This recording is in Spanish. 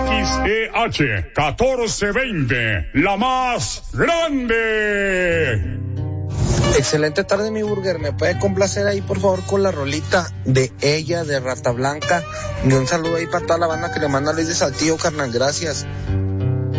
XEH 1420, la más grande. Excelente tarde, mi burger. ¿Me puede complacer ahí, por favor, con la rolita de ella, de Rata Blanca? Y un saludo ahí para toda la banda que le manda Luis de Saltillo, carnal. Gracias.